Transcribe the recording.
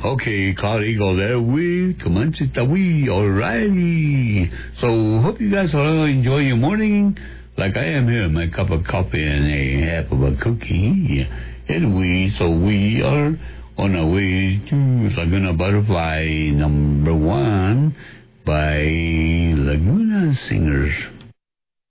Okay, Cloud Eagle there with Comanche Tawi. Alrighty. So, hope you guys all enjoy your morning like I am here. My cup of coffee and a half of a cookie. And we are on our way to Laguna Butterfly #1 by Laguna Singers.